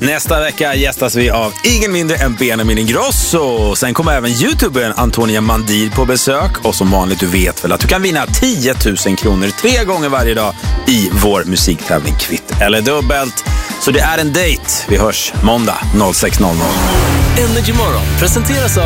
Nästa vecka gästas vi av ingen mindre än Benjamin Ingrosso. Sen kommer även youtubern Antonia Mandir på besök. Och som vanligt, du vet väl att du kan vinna 10 000 kronor 3 gånger varje dag i vår musiktävling Kvitt eller dubbelt. Så det är en dejt. Vi hörs måndag 06:00. Energy Morgon presenteras av